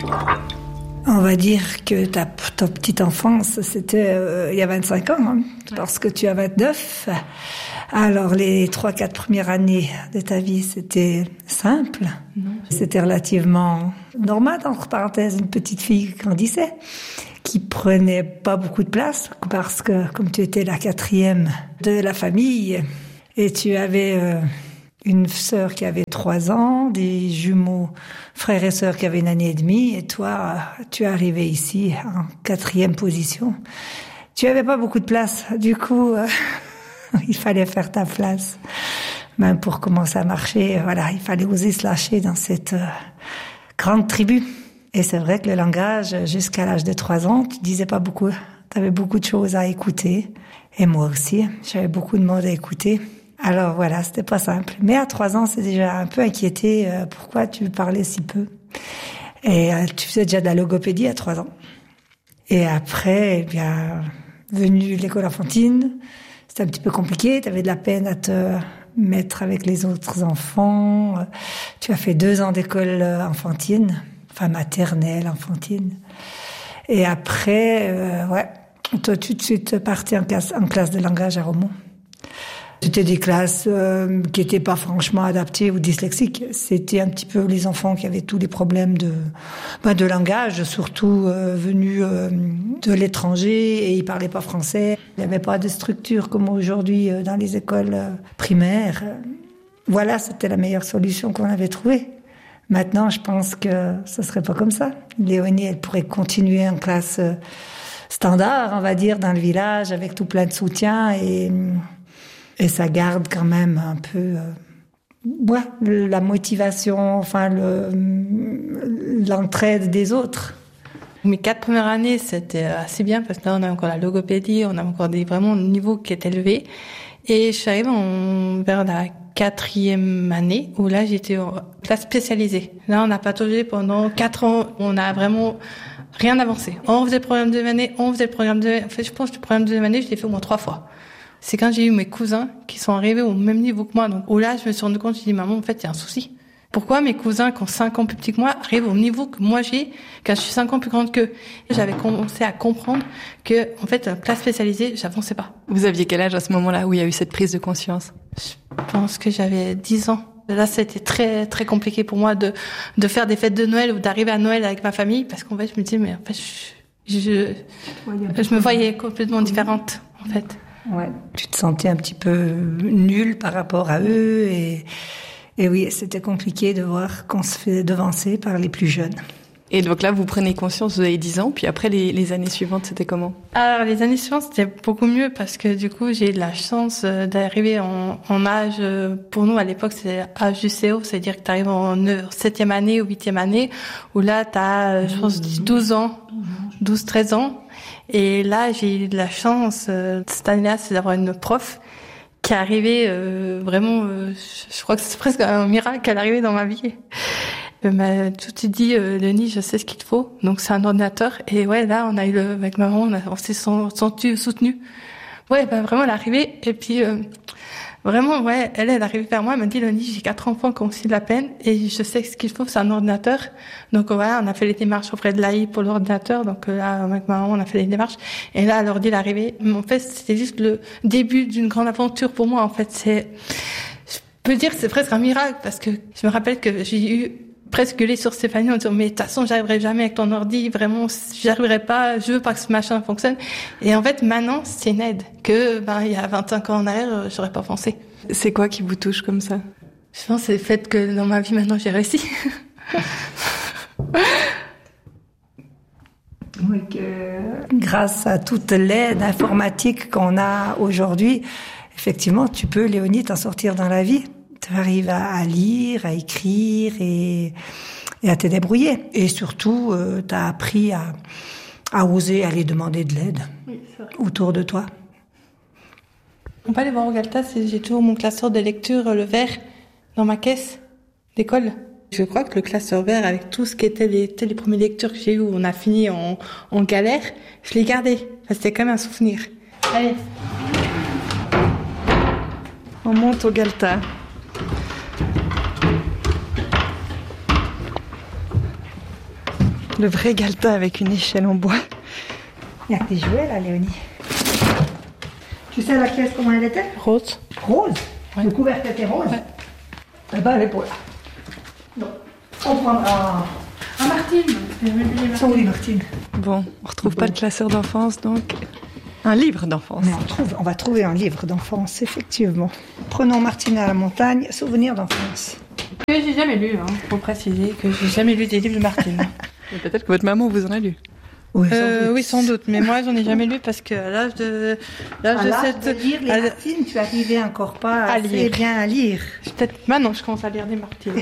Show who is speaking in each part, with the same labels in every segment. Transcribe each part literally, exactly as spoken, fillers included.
Speaker 1: On va dire que ta, ta petite enfance, c'était euh, il y a vingt-cinq ans, hein, ouais. Parce que tu as vingt-neuf. Alors, les trois, quatre premières années de ta vie, c'était simple. Non, c'était relativement normal, entre parenthèses, une petite fille qui grandissait, qui prenait pas beaucoup de place, parce que, comme tu étais la quatrième de la famille, et tu avais euh, une sœur qui avait trois ans, des jumeaux frères et sœurs qui avaient une année et demie, et toi, tu es arrivé ici en quatrième position. Tu avais pas beaucoup de place, du coup, euh, il fallait faire ta place. Même pour commencer à marcher, voilà, il fallait oser se lâcher dans cette euh, grande tribu. Et c'est vrai que le langage, jusqu'à l'âge de trois ans, tu disais pas beaucoup. Tu avais beaucoup de choses à écouter. Et moi aussi, j'avais beaucoup de monde à écouter. Alors voilà, c'était pas simple. Mais à trois ans, c'est déjà un peu inquiété. Euh, pourquoi tu parlais si peu? Et euh, tu faisais déjà de la logopédie à trois ans. Et après, eh bien, venu l'école enfantine, c'était un petit peu compliqué. Tu avais de la peine à te mettre avec les autres enfants. Tu as fait deux ans d'école enfantine, enfin maternelle, enfantine. Et après, euh, ouais, toi, tout de suite parti en classe, en classe de langage à Romont. C'était des classes euh, qui étaient pas franchement adaptées aux dyslexiques. C'était un petit peu les enfants qui avaient tous les problèmes de, ben, de langage, surtout euh, venus euh, de l'étranger et ils parlaient pas français. Il n'y avait pas de structure comme aujourd'hui euh, dans les écoles euh, primaires. Voilà, c'était la meilleure solution qu'on avait trouvée. Maintenant, je pense que ce serait pas comme ça. Léonie, elle pourrait continuer en classe euh, standard, on va dire, dans le village, avec tout plein de soutien et... Et ça garde quand même un peu, euh, ouais, la motivation, enfin le, l'entraide des autres.
Speaker 2: Mes quatre premières années, c'était assez bien parce que là, on a encore la logopédie, on a encore des vraiment un niveau qui est élevé. Et je suis arrivée en, vers la quatrième année où là, j'étais en classe spécialisée. Là, on a pataugé pendant quatre ans. On a vraiment rien avancé. On faisait le programme de deuxième année, on faisait le programme de, en fait, je pense que le programme de deuxième année, je l'ai fait au moins trois fois. C'est quand j'ai eu mes cousins qui sont arrivés au même niveau que moi. Donc, où là, je me suis rendu compte, je me dis, maman, en fait, il y a un souci. Pourquoi mes cousins, qui ont cinq ans plus petits que moi, arrivent au niveau que moi j'ai, quand je suis cinq ans plus grande qu'eux? J'avais commencé à comprendre que, en fait, la classe spécialisée, j'avançais pas.
Speaker 3: Vous aviez quel âge à ce moment-là où il y a eu cette prise de conscience?
Speaker 2: Je pense que j'avais dix ans. Là, c'était très, très compliqué pour moi de, de faire des fêtes de Noël ou d'arriver à Noël avec ma famille parce qu'en fait, je me disais, mais en fait, je, je, je me voyais complètement différente, en fait.
Speaker 1: Ouais. Tu te sentais un petit peu nulle par rapport à eux et, et oui, c'était compliqué de voir qu'on se fait devancer par les plus jeunes.
Speaker 3: Et donc là, vous prenez conscience, vous avez dix ans, puis après, les, les années suivantes, c'était comment?
Speaker 2: Alors, les années suivantes, c'était beaucoup mieux parce que du coup, j'ai eu de la chance d'arriver en, en âge, pour nous, à l'époque, c'est âge du C O, c'est-à-dire que tu arrives en septième année ou huitième année, où là, tu as, je pense, douze ans, douze, treize ans. Et là, j'ai eu de la chance, euh, cette année-là, c'est d'avoir une prof qui est arrivée euh, vraiment, euh, je crois que c'est presque un miracle qu'elle est arrivée dans ma vie. Elle m'a tout de suite dit, euh, Léonie, je sais ce qu'il te faut. Donc, c'est un ordinateur. Et ouais, là, on a eu le, avec maman, on, a, on s'est senti soutenu. Ouais, ben, vraiment, elle est arrivée. Et puis, euh, vraiment, ouais, elle, elle est arrivée vers moi, elle m'a dit, Léonie, j'ai quatre enfants qui ont aussi de la peine et je sais ce qu'il faut, c'est un ordinateur. Donc, voilà, on a fait les démarches auprès de l'A I pour l'ordinateur. Donc, là, avec ma maman, on a fait les démarches. Et là, l'ordi est arrivé. En fait, c'était juste le début d'une grande aventure pour moi, en fait. C'est, je peux dire que c'est presque un miracle parce que je me rappelle que j'ai eu presque gueulé sur Stéphanie en disant, mais de toute façon, j'arriverai jamais avec ton ordi, vraiment, j'y arriverai pas, je veux pas que ce machin fonctionne. Et en fait, maintenant, c'est une aide que, ben, il y a vingt-cinq ans en arrière, j'aurais pas pensé.
Speaker 3: C'est quoi qui vous touche comme ça?
Speaker 2: Je pense que c'est le fait que dans ma vie, maintenant, j'ai réussi.
Speaker 1: Oui, que grâce à toute l'aide informatique qu'on a aujourd'hui, effectivement, tu peux, Léonie, t'en sortir dans la vie. Tu arrives à, à lire, à écrire et, et à te débrouiller. Et surtout, euh, tu as appris à, à oser aller demander de l'aide oui, autour de toi.
Speaker 2: On peut aller voir au Galta, j'ai toujours mon classeur de lecture, le vert, dans ma caisse d'école. Je crois que le classeur vert, avec tout ce qui était les, les premières lectures que j'ai eues, où on a fini en, en galère, je l'ai gardé. Enfin, c'était quand même un souvenir. Allez.
Speaker 3: On monte au Galta. Le vrai galetas avec une échelle en bois.
Speaker 1: Il y a que des jouets là, Léonie. Tu sais la pièce comment elle était?
Speaker 2: Rose.
Speaker 1: Rose.
Speaker 2: Ouais.
Speaker 1: Le couvercle était rose.
Speaker 2: Ouais.
Speaker 1: Eh ben elle est pour là. Donc, on prendra...
Speaker 2: Ah, Martine.
Speaker 1: Sont où les Martine?
Speaker 3: Bon, on retrouve pas de classeur d'enfance, donc un livre d'enfance.
Speaker 1: Mais on, trouve, on va trouver un livre d'enfance, effectivement. Prenons Martine à la montagne, souvenirs d'enfance.
Speaker 2: Que j'ai jamais lu, hein. Faut préciser que j'ai jamais lu des livres de Martine.
Speaker 3: Mais peut-être que votre maman vous en a lu.
Speaker 1: Oui, sans
Speaker 2: Euh,
Speaker 1: doute.
Speaker 2: oui, sans doute. Mais moi, j'en ai jamais lu parce que à l'âge de, l'âge
Speaker 1: À
Speaker 2: de
Speaker 1: l'âge
Speaker 2: cette,
Speaker 1: de lire les
Speaker 2: à l'-
Speaker 1: Martines, tu arrivais encore pas
Speaker 2: À
Speaker 1: assez
Speaker 2: lire.
Speaker 1: bien à lire.
Speaker 2: peut-être maintenant, je commence à lire des Martine.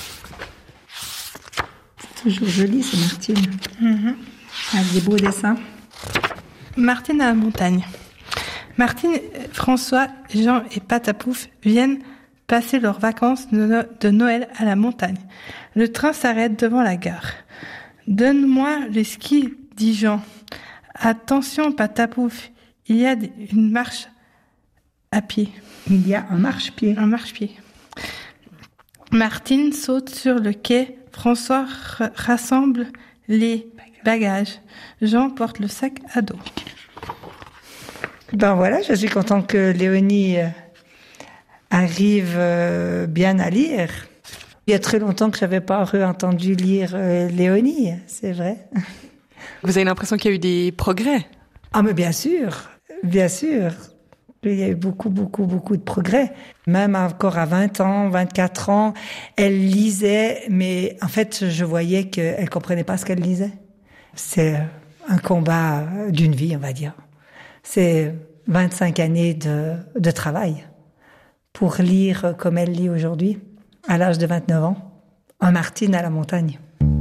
Speaker 1: Toujours joli, ces Martine.
Speaker 2: Mhm.
Speaker 1: Avec des beaux dessins.
Speaker 2: Martine à la montagne. Martine, François, Jean et Patapouf viennent passer leurs vacances de, no- de Noël à la montagne. Le train s'arrête devant la gare. Donne-moi les skis, dit Jean. Attention, Patapouf, il y a des- une marche à pied.
Speaker 1: Il y a un marchepied.
Speaker 2: Un marche-pied. Martine saute sur le quai. François r- rassemble les bagages. Jean porte le sac à dos.
Speaker 1: Ben voilà, je suis contente que Léonie euh, arrive euh, bien à lire. Il y a très longtemps que j'avais pas entendu lire euh, Léonie, c'est vrai.
Speaker 3: Vous avez l'impression qu'il y a eu des progrès?
Speaker 1: Ah mais bien sûr, bien sûr. Il y a eu beaucoup, beaucoup, beaucoup de progrès. Même encore à vingt ans, vingt-quatre ans, elle lisait, mais en fait, je voyais qu'elle comprenait pas ce qu'elle lisait. C'est un combat d'une vie, on va dire. C'est vingt-cinq années de, de travail pour lire comme elle lit aujourd'hui, à l'âge de vingt-neuf ans, un Martine à la montagne.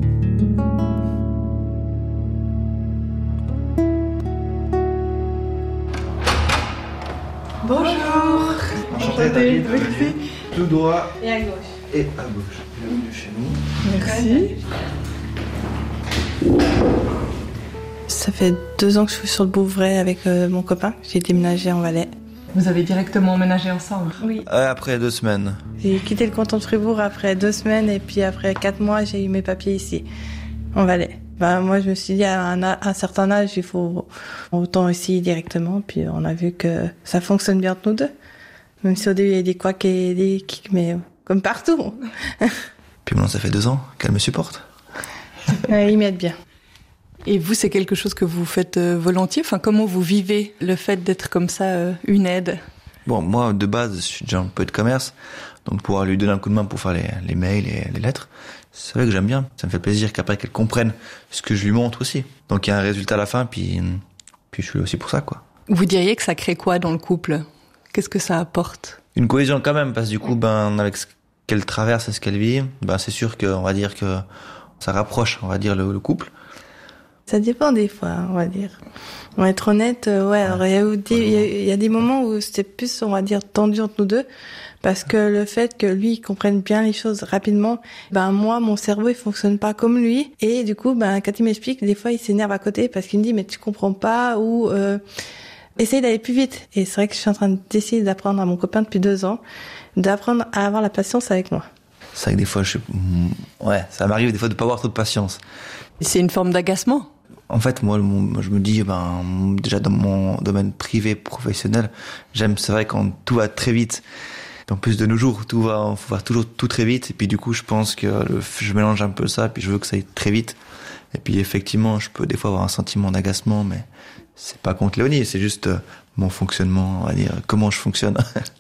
Speaker 3: Bonjour.
Speaker 4: Enchanté, David. Bienvenue. Tout droit
Speaker 2: Et à gauche.
Speaker 4: et à gauche. Bienvenue chez nous.
Speaker 3: Merci.
Speaker 2: Ça fait deux ans que je suis sur le Bouvray avec euh, mon copain. J'ai déménagé en Valais.
Speaker 3: Vous avez directement emménagé ensemble?
Speaker 2: Oui.
Speaker 4: Euh, après deux semaines.
Speaker 2: J'ai quitté le canton de Fribourg après deux semaines et puis après quatre mois, j'ai eu mes papiers ici, en Valais. Ben, moi, je me suis dit, à un, à un certain âge, il faut autant ici directement. Puis on a vu que ça fonctionne bien entre nous deux. Même si au début, il y a des couacs et des kicks, mais comme partout.
Speaker 4: Puis maintenant, ça fait deux ans qu'elle me supporte.
Speaker 2: Ouais, ils m'aident bien.
Speaker 3: Et vous, c'est quelque chose que vous faites euh, volontiers? Enfin, comment vous vivez le fait d'être comme ça, euh, une aide?
Speaker 4: Bon, moi, de base, je suis déjà un peu de commerce. Donc, pouvoir lui donner un coup de main pour faire les, les mails et les lettres, c'est vrai que j'aime bien. Ça me fait plaisir qu'après qu'elle comprenne ce que je lui montre aussi. Donc, il y a un résultat à la fin, puis, puis je suis là aussi pour ça, quoi.
Speaker 3: Vous diriez que ça crée quoi dans le couple? Qu'est-ce que ça apporte?
Speaker 4: Une cohésion quand même, parce que du coup, ben, avec ce qu'elle traverse et ce qu'elle vit, ben, c'est sûr qu'on va dire que ça rapproche, on va dire, le, le couple.
Speaker 2: Ça dépend des fois, on va dire. On va être honnête, euh, ouais, alors il y a eu des, il y a, il y a des moments où c'était plus, on va dire, tendu entre nous deux, parce que le fait que lui, il comprenne bien les choses rapidement, ben, moi, mon cerveau, il fonctionne pas comme lui, et du coup, ben, quand il m'explique, des fois, il s'énerve à côté, parce qu'il me dit, mais tu comprends pas, ou, euh, essaye d'aller plus vite. Et c'est vrai que je suis en train d'essayer d'apprendre à mon copain depuis deux ans, d'apprendre à avoir la patience avec moi.
Speaker 4: C'est vrai que des fois, je suis, ouais, ça m'arrive des fois de pas avoir trop de patience.
Speaker 3: C'est une forme d'agacement?
Speaker 4: En fait, moi, mon, je me dis, ben, déjà dans mon domaine privé, professionnel, j'aime, c'est vrai quand tout va très vite. En plus de nos jours, tout va, faut faire toujours tout très vite. Et puis du coup, je pense que le, je mélange un peu ça, puis je veux que ça aille très vite. Et puis effectivement, je peux des fois avoir un sentiment d'agacement, mais c'est pas contre Léonie, c'est juste mon fonctionnement, on va dire, comment je fonctionne.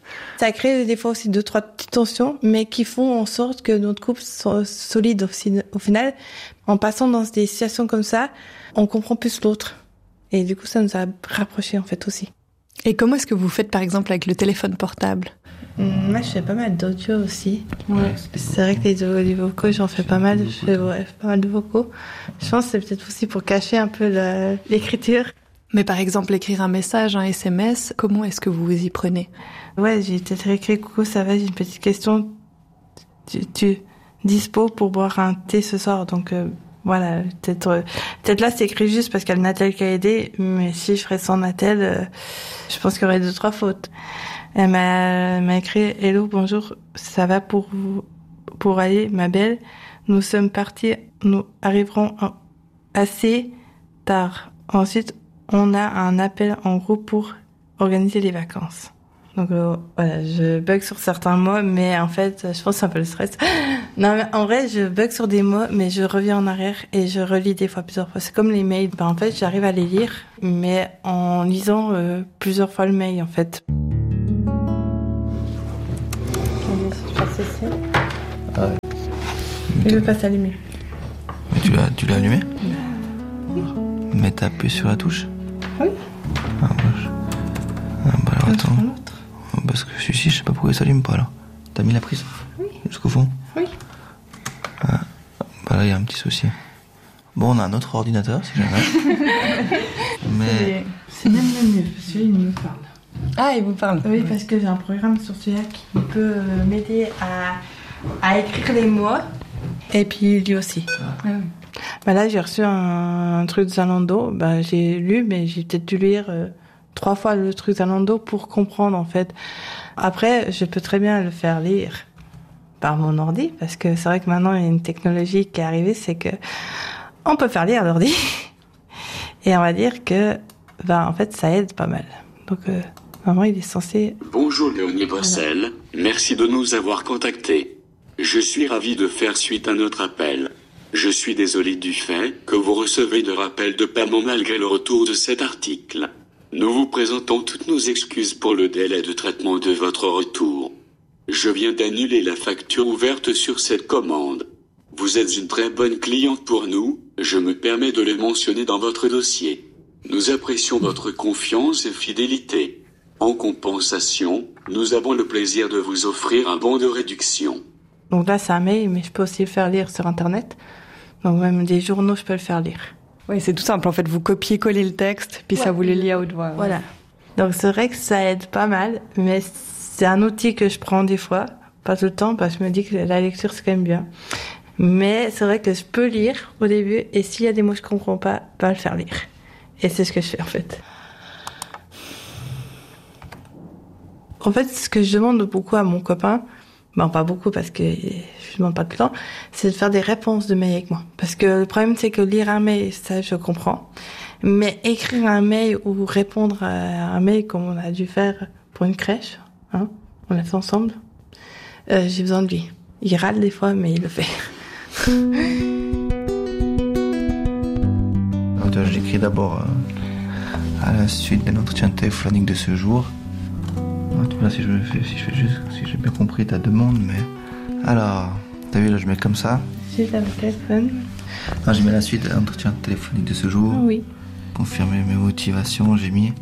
Speaker 2: Ça crée des fois aussi deux, trois petites tensions, mais qui font en sorte que notre couple soit solide aussi, au final. En passant dans des situations comme ça, on comprend plus l'autre. Et du coup, ça nous a rapprochés, en fait, aussi.
Speaker 3: Et comment est-ce que vous faites, par exemple, avec le téléphone portable?
Speaker 2: Mmh, moi, je fais pas mal d'audio aussi. Ouais. C'est vrai que les, les vocaux, j'en fais pas mal. Je fais ouais, pas mal de vocaux. Je pense que c'est peut-être aussi pour cacher un peu la, l'écriture.
Speaker 3: Mais par exemple, écrire un message, un S M S, comment est-ce que vous vous y prenez?
Speaker 2: Ouais, j'ai peut-être écrit « Coucou, ça va, j'ai une petite question. Tu, tu dispo pour boire un thé ce soir ?» Donc euh, voilà, peut-être euh, peut-être là c'est écrit juste parce qu'il y a le Natel qui a aidé, mais si je ferais sans Natel, euh, je pense qu'il y aurait deux, trois fautes. Elle m'a, elle m'a écrit « Hello, bonjour, ça va pour vous, pour aller, ma belle. Nous sommes partis, nous arriverons en, assez tard. Ensuite, on a un appel en groupe pour organiser les vacances. Donc euh, voilà, je bug sur certains mots, mais en fait, je pense que c'est un peu le stress. Non, mais en vrai, je bug sur des mots, mais je reviens en arrière et je relis des fois plusieurs fois. C'est comme les mails. Ben, en fait, j'arrive à les lire, mais en lisant euh, plusieurs fois le mail, en fait. Je passe ici.
Speaker 4: Ah ouais.
Speaker 2: Je veux pas s'allumer.
Speaker 4: Mais tu l'as, tu l'as allumé ? Oui. Mais t'as appuyé sur la touche ?
Speaker 2: Oui.
Speaker 4: Ah, bah, je... ah, bah alors attends. Parce que celui-ci, je sais pas pourquoi il s'allume pas là. T'as mis la prise ?
Speaker 2: Oui.
Speaker 4: Jusqu'au fond ?
Speaker 2: Oui.
Speaker 4: Ah, bah là, il y a un petit souci. Bon, on a un autre ordinateur, si jamais. Mais...
Speaker 2: C'est même le mieux, parce que celui-là, il me parle.
Speaker 3: Ah, il vous parle ?
Speaker 2: Oui, parce que j'ai un programme sur celui-là qui peut m'aider à, à écrire les mots. Et puis lui aussi.
Speaker 3: Ah oui.
Speaker 2: Bah là, j'ai reçu un, un truc de Zalando. Bah, j'ai lu, mais j'ai peut-être dû lire euh, trois fois le truc Zalando pour comprendre, en fait. Après, je peux très bien le faire lire par mon ordi, parce que c'est vrai que maintenant, il y a une technologie qui est arrivée, c'est que on peut faire lire l'ordi. Et on va dire que, bah, en fait, ça aide pas mal. Donc, euh, vraiment, il est censé...
Speaker 5: Bonjour Léonie Bruxelles, merci de nous avoir contactés. Je suis ravi de faire suite à notre appel. Je suis désolé du fait que vous recevez de rappels de paiement malgré le retour de cet article. Nous vous présentons toutes nos excuses pour le délai de traitement de votre retour. Je viens d'annuler la facture ouverte sur cette commande. Vous êtes une très bonne cliente pour nous, je me permets de le mentionner dans votre dossier. Nous apprécions votre confiance et fidélité. En compensation, nous avons le plaisir de vous offrir un bon de réduction.
Speaker 2: Donc là, c'est un mail, mais je peux aussi le faire lire sur Internet. Donc même des journaux, je peux le faire lire.
Speaker 3: Oui, c'est tout simple. En fait, vous copiez-coller le texte, puis ouais. Ça vous le lit à haute voix.
Speaker 2: Voilà. Donc c'est vrai que ça aide pas mal, mais c'est un outil que je prends des fois, pas tout le temps, parce que je me dis que la lecture, c'est quand même bien. Mais c'est vrai que je peux lire au début, et s'il y a des mots que je comprends pas, pas le faire lire. Et c'est ce que je fais, en fait. En fait, ce que je demande beaucoup à mon copain, bon, pas beaucoup parce que je demande pas tout le temps, c'est de faire des réponses de mail avec moi. Parce que le problème, c'est que lire un mail, ça, je comprends. Mais écrire un mail ou répondre à un mail comme on a dû faire pour une crèche, hein, on l'a fait ensemble, euh, j'ai besoin de lui. Il râle des fois, mais il le fait.
Speaker 4: Alors, j'écris d'abord euh, à la suite de l'entretien téléphonique de ce jour. Tu vois, si je fais, si je fais juste, si j'ai bien compris ta demande, mais alors, t'as vu là, je mets comme ça.
Speaker 2: Suite à le téléphone.
Speaker 4: Non, j'ai mis la suite à l'entretien téléphonique de ce jour.
Speaker 2: Oui.
Speaker 4: Confirmer mes motivations, j'ai mis.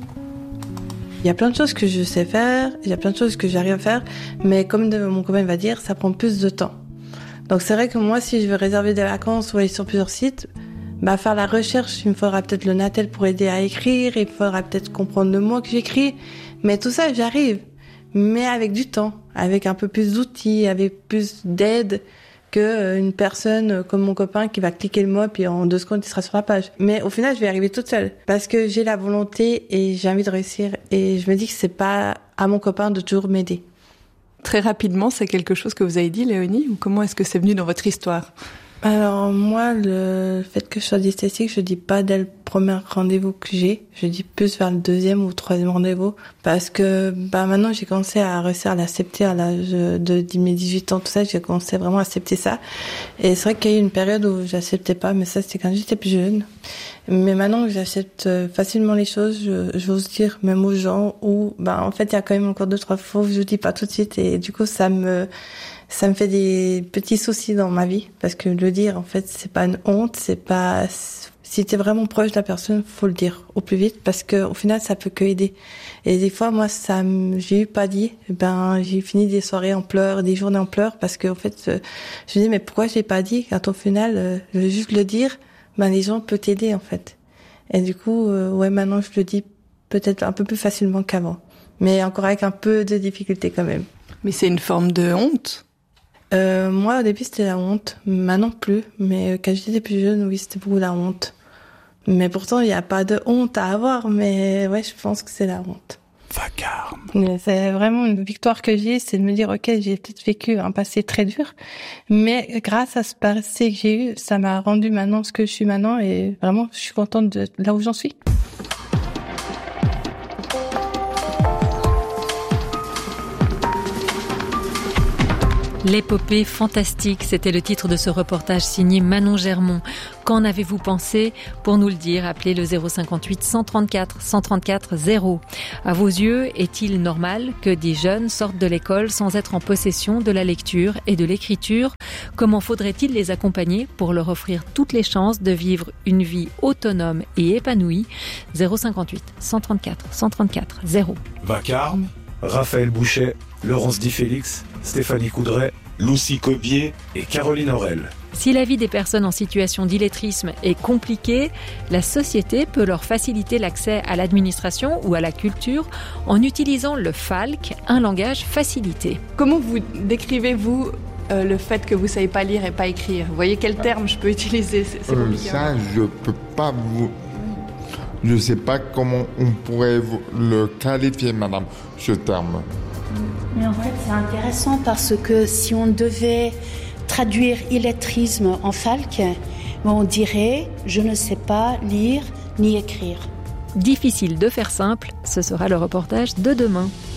Speaker 2: Il y a plein de choses que je sais faire, il y a plein de choses que j'arrive à faire, mais comme de, mon copain va dire, ça prend plus de temps. Donc c'est vrai que moi, si je veux réserver des vacances ou aller sur plusieurs sites, bah faire la recherche, il me faudra peut-être le Natel pour aider à écrire, il me faudra peut-être comprendre le mot que j'écris. Mais tout ça, j'arrive. Mais avec du temps, avec un peu plus d'outils, avec plus d'aide que une personne comme mon copain qui va cliquer le mot puis en deux secondes, il sera sur la page. Mais au final, je vais arriver toute seule parce que j'ai la volonté et j'ai envie de réussir. Et je me dis que c'est pas à mon copain de toujours m'aider.
Speaker 3: Très rapidement, c'est quelque chose que vous avez dit, Léonie, ou comment est-ce que c'est venu dans votre histoire ?
Speaker 2: Alors moi, le fait que je sois dyslexique, je dis pas dès le premier rendez-vous que j'ai, je dis plus vers le deuxième ou troisième rendez-vous, parce que bah maintenant j'ai commencé à réussir à l'accepter à l'âge de mes dix-huit ans, tout ça, j'ai commencé vraiment à accepter ça. Et c'est vrai qu'il y a eu une période où j'acceptais pas, mais ça c'était quand j'étais plus jeune. Mais maintenant que j'accepte facilement les choses, je, j'ose dire même aux gens où bah en fait il y a quand même encore deux trois fois où je dis pas tout de suite et du coup ça me ça me fait des petits soucis dans ma vie parce que le dire en fait c'est pas une honte, c'est pas si t'es vraiment proche de la personne, faut le dire au plus vite parce que au final ça peut que aider. Et des fois moi ça j'ai eu pas dit, ben j'ai fini des soirées en pleurs, des journées en pleurs parce que en fait je me dis mais pourquoi j'ai pas dit quand au final je veux juste le dire, ben les gens peuvent t'aider en fait. Et du coup euh, ouais maintenant je le dis peut-être un peu plus facilement qu'avant, mais encore avec un peu de difficulté quand même.
Speaker 3: Mais c'est une forme de honte.
Speaker 2: Euh, moi, au début, c'était la honte. Maintenant, plus. Mais quand j'étais plus jeune, oui, c'était beaucoup la honte. Mais pourtant, il n'y a pas de honte à avoir. Mais ouais, je pense que c'est la honte.
Speaker 6: Vacarme.
Speaker 2: Mais c'est vraiment une victoire que j'ai, c'est de me dire, ok, j'ai peut-être vécu un passé très dur, mais grâce à ce passé que j'ai eu, ça m'a rendu maintenant ce que je suis maintenant et vraiment, je suis contente de là où j'en suis.
Speaker 7: L'épopée fantastique, c'était le titre de ce reportage signé Manon Germont. Qu'en avez-vous pensé? Pour nous le dire, appelez le zéro cinquante-huit cent trente-quatre cent trente-quatre zéro. À vos yeux, est-il normal que des jeunes sortent de l'école sans être en possession de la lecture et de l'écriture? Comment faudrait-il les accompagner pour leur offrir toutes les chances de vivre une vie autonome et épanouie? zéro cinquante-huit cent trente-quatre cent trente-quatre zéro.
Speaker 6: Vacarme, Raphaël Bouchet, Laurence Di Félix, Stéphanie Coudray, Lucie Cobier et Caroline Aurel.
Speaker 7: Si la vie des personnes en situation d'illettrisme est compliquée, la société peut leur faciliter l'accès à l'administration ou à la culture en utilisant le FALC, un langage facilité.
Speaker 3: Comment vous décrivez-vous euh, le fait que vous ne savez pas lire et pas écrire? Vous voyez quel terme je peux utiliser? C'est, c'est
Speaker 8: euh, Ça, je ne peux pas vous... Je ne sais pas comment on pourrait vous le qualifier, madame, ce terme.
Speaker 9: Mais en fait, c'est intéressant parce que si on devait traduire illettrisme en FALC, on dirait « je ne sais pas lire ni écrire ».
Speaker 7: Difficile de faire simple, ce sera le reportage de demain.